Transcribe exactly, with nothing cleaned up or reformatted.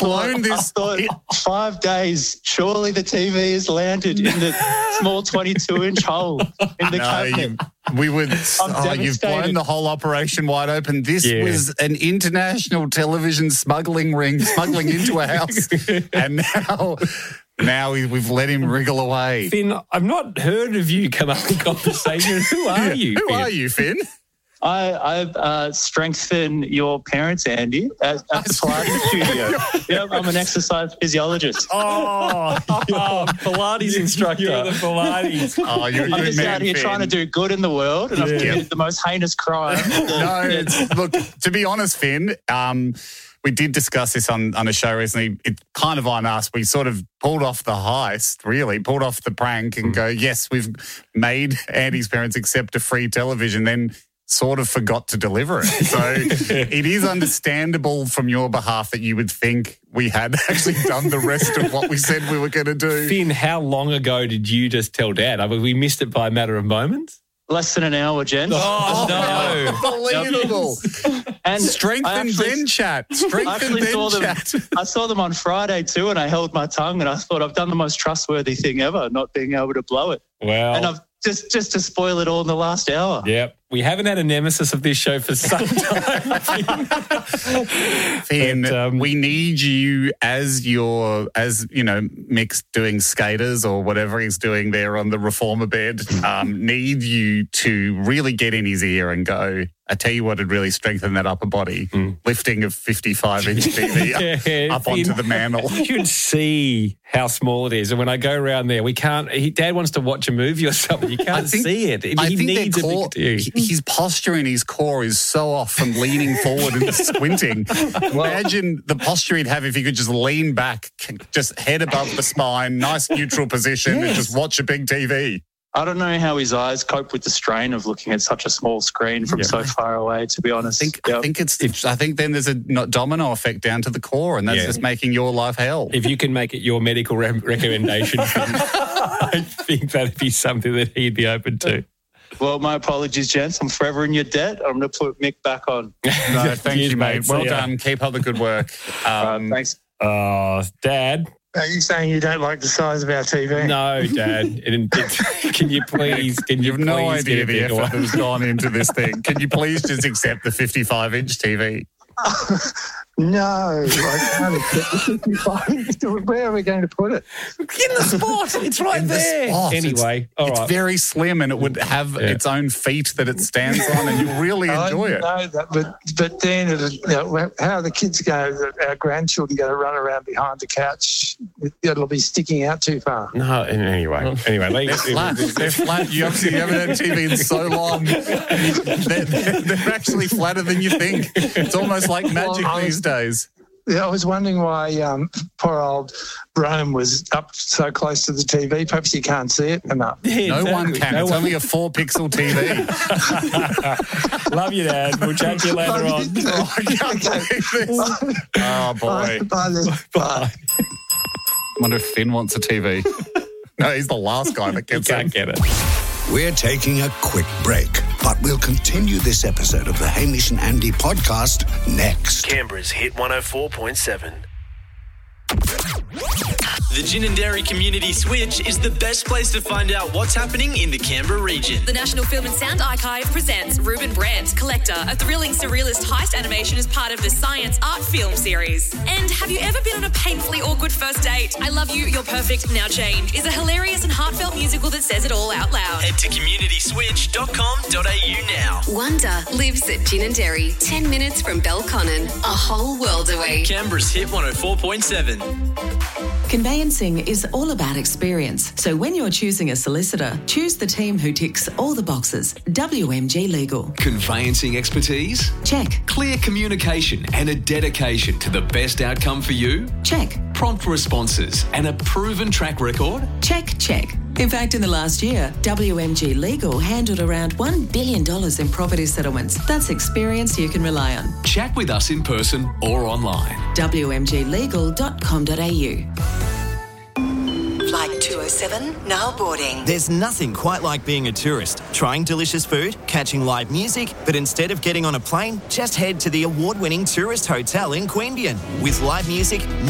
blown thought, this. I thought five days, surely the T V has landed in the small twenty-two inch hole in the No, cabinet. you, we would. Oh, you've blown the whole operation wide open. This Yeah. was an international television smuggling ring, smuggling into a house, and now, now we- we've let him wriggle away. Finn, I've not heard of you come up in conversation. Who are you? Who Finn? are you, Finn? I, I uh, strengthen your parents, Andy, at, at the Pilates studio. Yep, I'm an exercise physiologist. Oh, oh Pilates instructor. You're the Pilates. Oh, you're a I'm good just man, out here Finn. trying to do good in the world, and I've Yeah. committed the most heinous crime. No, it's, look, to be honest, Finn, um, we did discuss this on, on a show recently. It kind of on us. We sort of pulled off the heist, really, pulled off the prank and go, yes, we've made Andy's parents accept a free television, then sort of forgot to deliver it. So it is understandable from your behalf that you would think we had actually done the rest of what we said we were going to do. Finn, how long ago did you just tell Dad? I mean, we missed it by a matter of moments. Less than an hour, Jen. Oh, no. Unbelievable. And Strengthen I actually- then chat. I Strengthen actually then saw them. chat. I saw them on Friday too, and I held my tongue, and I thought I've done the most trustworthy thing ever, not being able to blow it. Well, And I've just just to spoil it all in the last hour. yep. We haven't had a nemesis of this show for some time. Finn, But, um, we need you as your, as, you know, Mick's doing skaters or whatever he's doing there on the reformer bed, um, need you to really get in his ear and go, I tell you what would really strengthen that upper body, Mm. lifting a fifty-five inch T V up, Yeah, up onto Finn, the mantle. You should see how small it is. And when I go around there, we can't, he, Dad wants to watch a movie or something. You can't think- see it. He I think their needs a core, big T V. his posture in his core is so off from leaning forward and squinting. Imagine the posture he'd have if he could just lean back, just head above the spine, nice neutral position, and just watch a big T V. I don't know how his eyes cope with the strain of looking at such a small screen from Yeah. so far away, to be honest. I think, Yep. I think it's. it's- I think then there's a no- domino effect down to the core, and that's Yeah. just making your life hell. If you can make it your medical re- recommendation, I think that'd be something that he'd be open to. Well, my apologies, gents. I'm forever in your debt. I'm going to put Mick back on. No, thank Cheers, you, mate. mate. See Well ya. done. Keep up the good work. Uh, Um, thanks. Oh, Dad. Are you saying you don't like the size of our T V? No, Dad. It- it- can you please? Can you You've no please idea get a the bigger effort one? that's gone into this thing. Can you please just accept the fifty-five inch T V? No, I can't accept the fifty-five. Where are we going to put it? In the spot. It's right In the there. spot. Anyway, it's, all it's right. very slim, and it would have Yeah. its own feet that it stands on, and you really enjoy I it. know that, but but then it'll, you know, how are the kids go? Our grandchildren going to run around behind the couch? It, it'll be sticking out too far. No, anyway. Anyway, They're let's, flat. They're flat. You obviously haven't had T V in so long. They're, they're, they're actually flatter than you think. It's almost like magic Well, I these was- days. Yeah, I was wondering why um, poor old Rome was up so close to the T V. Perhaps you can't see it enough. No one can. No it's one- only a four pixel T V. Love you, Dad. We'll chat to you later on. Oh, I can't believe this. Oh, Bye, boy. bye, then. Bye. I wonder if Finn wants a T V. No, he's the last guy that You gets can't it. get it. We're taking a quick break, but we'll continue this episode of the Hamish and Andy podcast next. Canberra's Hit one oh four point seven. The Gin and Dairy Community Switch is the best place to find out what's happening in the Canberra region. The National Film and Sound Archive presents Ruben Brandt, Collector, a thrilling surrealist heist animation as part of the Science Art Film series. And have you ever been on a painfully awkward first date? I Love You, You're Perfect, Now Change is a hilarious and heartfelt musical that says it all out loud. Head to community switch dot com dot a u now. Wonder lives at Gin and Dairy, ten minutes from Belconnen, a whole world away. Canberra's Hit one oh four point seven. Conveyancing is all about experience. So when you're choosing a solicitor, choose the team who ticks all the boxes. W M G Legal. Conveyancing expertise? Check. Clear communication and a dedication to the best outcome for you? Check. Prompt responses and a proven track record? Check, check. In fact, in the last year, W M G Legal handled around one billion dollars in property settlements. That's experience you can rely on. Chat with us in person or online. w m g legal dot com dot a u. Flight two oh seven, now boarding. There's nothing quite like being a tourist, trying delicious food, catching live music, but instead of getting on a plane, just head to the award-winning tourist hotel in Queanbeyan. With live music,